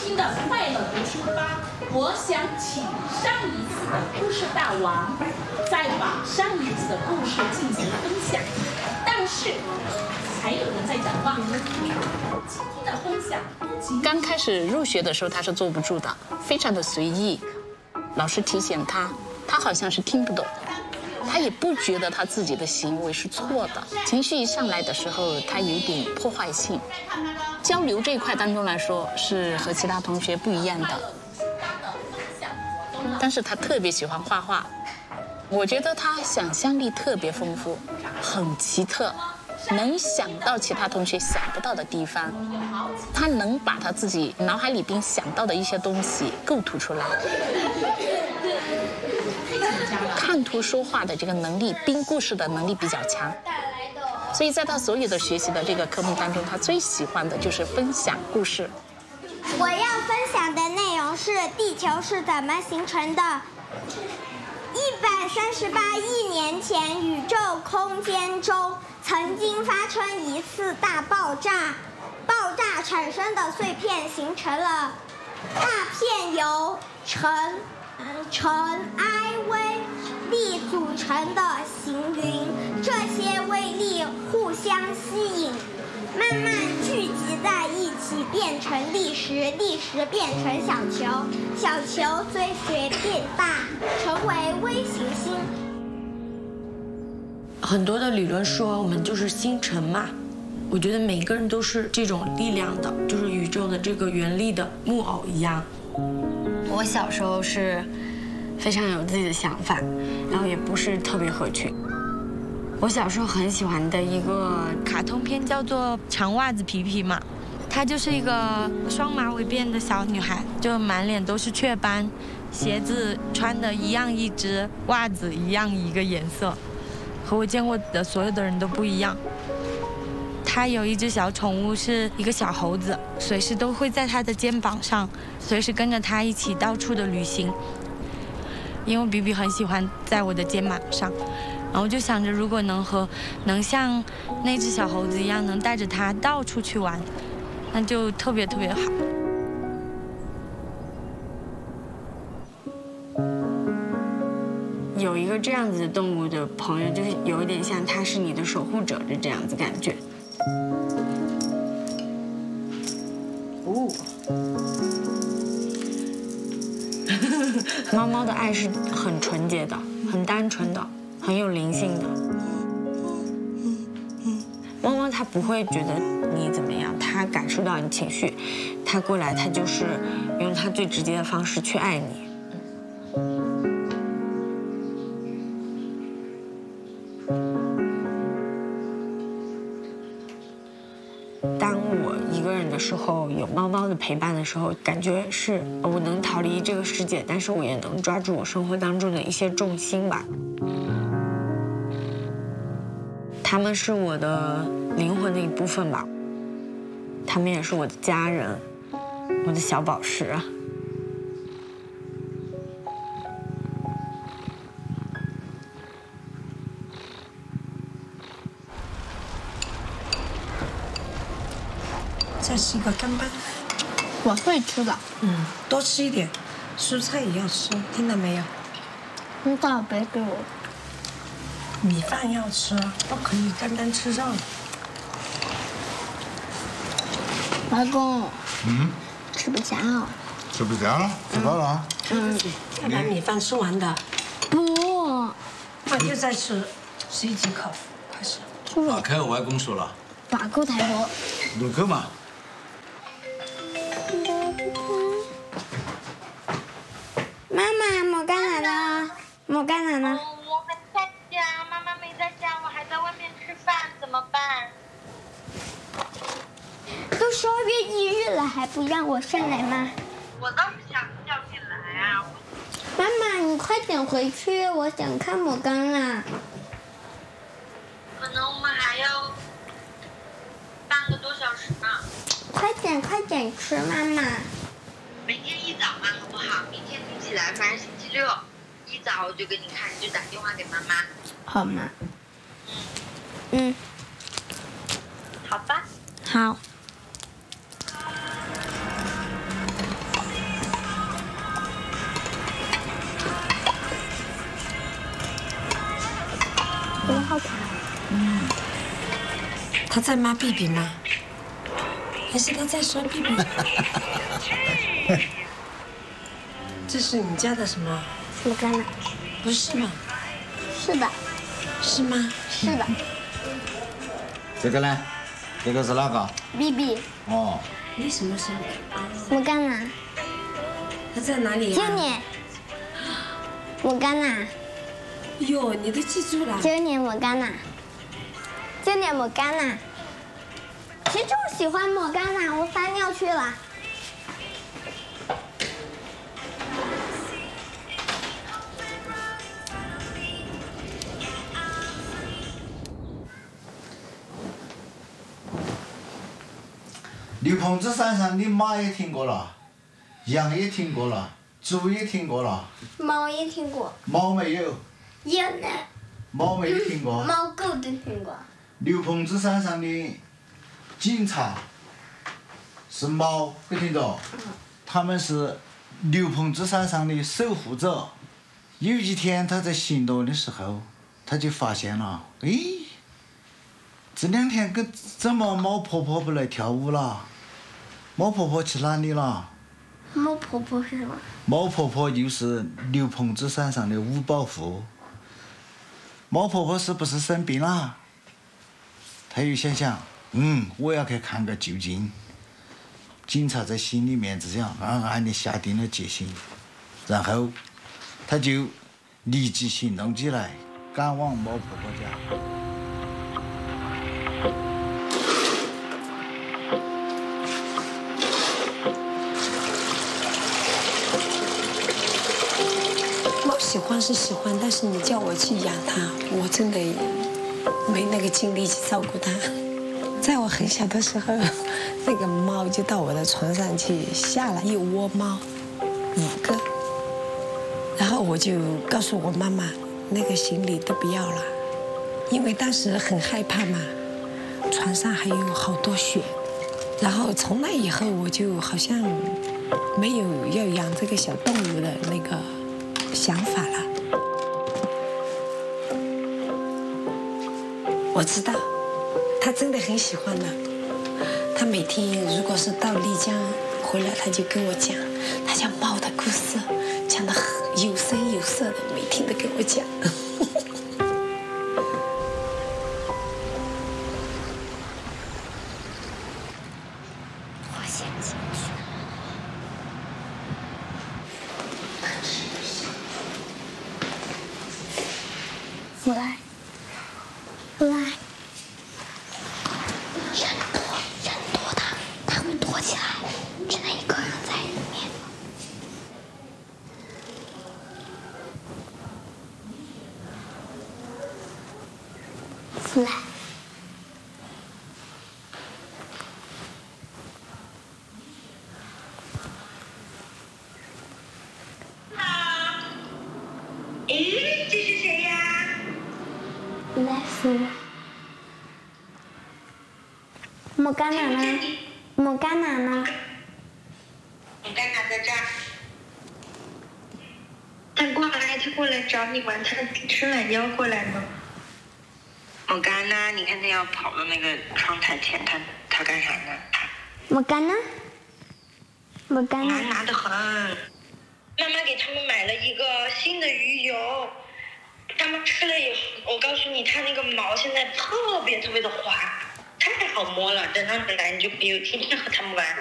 今的快乐读书吧，我想请上一次的故事大王再把上一次的故事进行分享。但是还有人在讲话。今天的分享， 刚开始入学的时候他是坐不住的，非常的随意。老师提醒他，他好像是听不懂。他也不觉得他自己的行为是错的，情绪一上来的时候，他有点破坏性。交流这一块当中来说，是和其他同学不一样的。但是他特别喜欢画画，我觉得他想象力特别丰富，很奇特，能想到其他同学想不到的地方，他能把他自己脑海里边想到的一些东西构图出来。看图说话的这个能力，编故事的能力比较强，所以在他所有的学习的这个科目当中，他最喜欢的就是分享故事。 我要分享的内容是地球是怎么形成的。138亿年前，宇宙空间中曾经发生一次大爆炸，爆炸产生的碎片形成了大片由尘埃微粒组成的行云，这些微粒互相吸引，慢慢聚集在一起，变成粒石，粒石变成小球，小球随水变大，成为微行星。 很多的理论说我们就是星辰嘛，我觉得每个人都是这种力量的，就是宇宙的这个原力的木偶一样。我小时候是非常有自己的想法，然后也不是特别合群。我小时候很喜欢的一个卡通片叫做《长袜子皮皮》嘛，她就是一个双马尾辫的小女孩，就满脸都是雀斑，鞋子穿的一样一只，袜子一样一个颜色，和我见过的所有的人都不一样。她有一只小宠物，是一个小猴子，随时都会在她的肩膀上，随时跟着她一起到处的旅行。因为比比很喜欢在我的肩膀上，然后我就想着，如果能像那只小猴子一样，能带着它到处去玩，那就特别特别好。有一个这样子的动物的朋友，就是有一点像它是你的守护者的这样子感觉。哦。猫猫的爱是很纯洁的，很单纯的，很有灵性的。猫猫它不会觉得你怎么样，它感受到你情绪，它过来，它就是用它最直接的方式去爱你。当我一个人的时候，有猫猫的陪伴的时候，感觉是我能逃离这个世界，但是我也能抓住我生活当中的一些重心吧。他们是我的灵魂的一部分吧，他们也是我的家人，我的小宝石。 再吃一个干巴， 我会吃的。 多吃一点，蔬菜也要吃，听到没有？ 知道，别给我。 米饭要吃，不可以单单吃肉。 老公，吃不下了。 吃不下了，吃饱了。 要把米饭吃完的。 不， 那就再吃几口，快吃。 打开我外公说了。 把口太多。 入口嘛。 妈妈，我干啥呢？我干啥呢？ 我没在家，妈妈没在家，我还在外面吃饭，怎么办？ 都12月1日了，还不让我上来吗？ 我倒是想叫你来啊。 妈妈，你快点回去，我想看牡刚啊。 可能我们还要半个多小时呢。 快点吃，妈妈。 明天一早嘛，好不好？明天你起来，反正星期六一早我就给你看，你就打电话给妈妈。 好吗？ 好吧。 好。 他在骂比比吗？还是他在说比比？这是你家的什么？ 我干嘛？ 不是吗？ 是的， 是吗？ 是的。 这个呢？这个是哪个？ 比比， 哦， 你什么时候？ 我干嘛？ 他在哪里呀？ 今年，我干嘛？ 哟，你都记住了。 今年我干嘛？今年我干嘛？其实就是喜欢抹干嘛，我撒尿去了。 牛棚子山上的马也听过了，羊也听过了，猪也听过了， 猫也听过， 猫没有， 有呢， 猫没有听过。 猫狗都听过。 牛棚子山上的警察是猫，没听到？他们是牛棚子山上的守护者。有几天他在行动的时候，他就发现了，哎，这2天怎么猫婆婆不来跳舞了？猫婆婆去哪里了？ 猫婆婆是什么？ 猫婆婆就是牛棚子山上的五保户。猫婆婆是不是生病了？他又想想，我要去看个究竟。警察在心里面这样暗暗地下定了决心，然后他就立即行动起来，赶往猫婆婆家。 猫喜欢是喜欢，但是你叫我去养它，我真的没那个精力去照顾它。在我很小的时候，那个猫就到我的床上去下了一窝猫，5个。然后我就告诉我妈妈，那个行李都不要了，因为当时很害怕嘛，床上还有好多血。然后从那以后，我就好像没有要养这个小动物的那个想法了。我知道，他真的很喜欢的。他每天如果是到丽江回来，他就跟我讲他家猫的故事，讲得很有声有色的，每天都跟我讲。 我先进去。我来，我来。人多的，他会躲起来，只能一个人在里面。来。 咦，这是谁呀？ 来福。莫干哪呢？莫干哪呢？ 你干哪在这儿？他过来找你玩，他伸懒腰过来呢。我干呢？你看他要跑到那个窗台前，他干啥呢？ 莫干哪？莫干哪？ 拿得很。妈妈给他们买了一个新的鱼油，他们吃了以后，我告诉你，它那个毛现在特别特别的滑，太好摸了。等他们来，你就天天和他们玩。